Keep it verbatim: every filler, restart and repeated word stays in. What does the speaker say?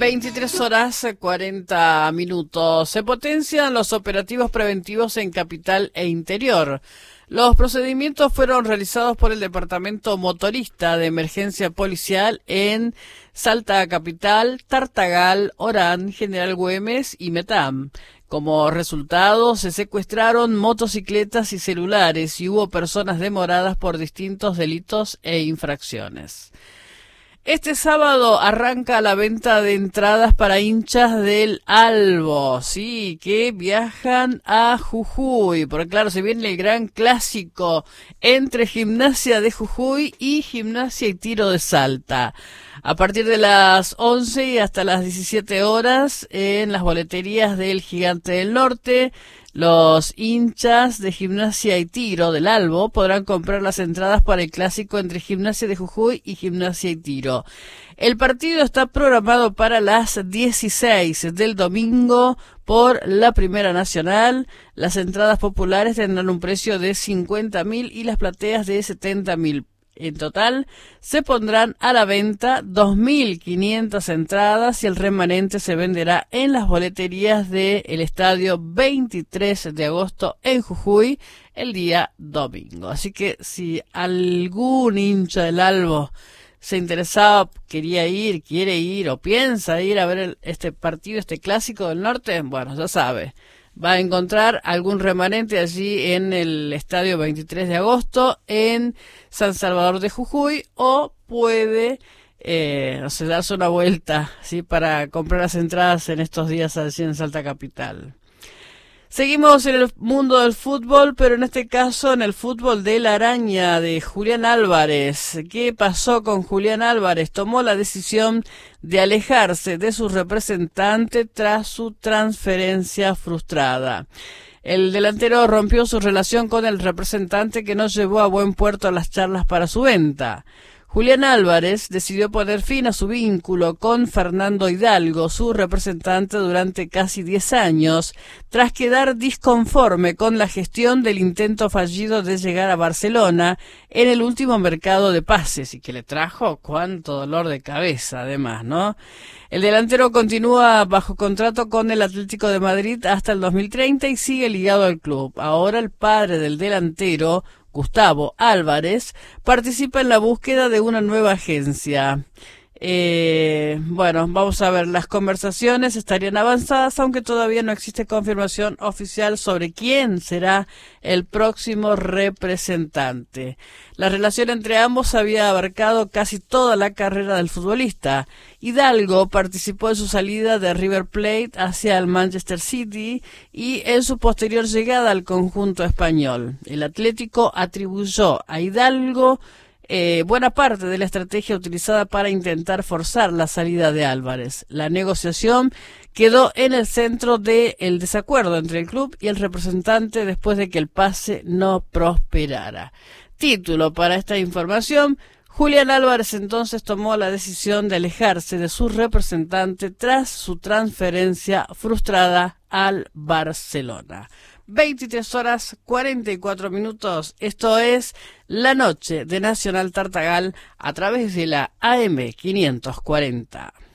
veintitrés horas cuarenta minutos. Se potencian los operativos preventivos en Capital e Interior. Los procedimientos fueron realizados por el Departamento Motorista de Emergencia Policial en Salta Capital, Tartagal, Orán, General Güemes y Metam. Como resultado, se secuestraron motocicletas y celulares y hubo personas demoradas por distintos delitos e infracciones. Este sábado arranca la venta de entradas para hinchas del Albo, sí, que viajan a Jujuy, porque claro, se viene el gran clásico entre Gimnasia de Jujuy y Gimnasia y Tiro de Salta. A partir de las once y hasta las diecisiete horas en las boleterías del Gigante del Norte, los hinchas de Gimnasia y Tiro del Albo podrán comprar las entradas para el clásico entre Gimnasia de Jujuy y Gimnasia y Tiro. El partido está programado para las dieciséis del domingo por la Primera Nacional. Las entradas populares tendrán un precio de cincuenta mil y las plateas de setenta mil. En total, se pondrán a la venta dos mil quinientas entradas y el remanente se venderá en las boleterías del estadio veintitrés de agosto en Jujuy el día domingo. Así que si algún hincha del Albo se interesaba, quería ir, quiere ir o piensa ir a ver el, este partido, este clásico del norte, bueno, ya sabe. Va a encontrar algún remanente allí en el estadio veintitrés de agosto en San Salvador de Jujuy o puede eh, no sé, darse una vuelta, ¿sí?, para comprar las entradas en estos días allí en Salta Capital. Seguimos en el mundo del fútbol, pero en este caso en el fútbol de la araña de Julián Álvarez. ¿Qué pasó con Julián Álvarez? Tomó la decisión de alejarse de su representante tras su transferencia frustrada. El delantero rompió su relación con el representante que no llevó a buen puerto las charlas para su venta. Julián Álvarez decidió poner fin a su vínculo con Fernando Hidalgo, su representante durante casi diez años, tras quedar disconforme con la gestión del intento fallido de llegar a Barcelona en el último mercado de pases, y que le trajo cuánto dolor de cabeza, además, ¿no? El delantero continúa bajo contrato con el Atlético de Madrid hasta el dos mil treinta y sigue ligado al club. Ahora el padre del delantero, Gustavo Álvarez, participa en la búsqueda de una nueva agencia. Eh, bueno, vamos a ver, las conversaciones estarían avanzadas, aunque todavía no existe confirmación oficial sobre quién será el próximo representante. La relación entre ambos había abarcado casi toda la carrera del futbolista. Hidalgo participó en su salida de River Plate hacia el Manchester City y en su posterior llegada al conjunto español. El Atlético atribuyó a Hidalgo Eh, buena parte de la estrategia utilizada para intentar forzar la salida de Álvarez. La negociación quedó en el centro del desacuerdo entre el club y el representante después de que el pase no prosperara. Título para esta información: Julián Álvarez entonces tomó la decisión de alejarse de su representante tras su transferencia frustrada al Barcelona. veintitrés horas cuarenta y cuatro minutos. Esto es La Noche de Nacional Tartagal a través de la A M quinientos cuarenta.